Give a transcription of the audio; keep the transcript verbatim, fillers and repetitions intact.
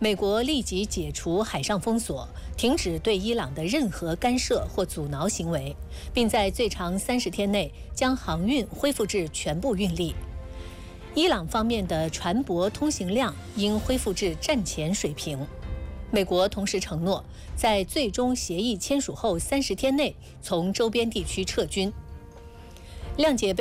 美国立即解除海上封锁，停止对伊朗的任何干涉或阻挠行为，并在最长三十天内将航运恢复至全部运力。伊朗方面的船舶通行量应恢复至战前水平。美国同时承诺，在最终协议签署后三十天内从周边地区撤军。谅解被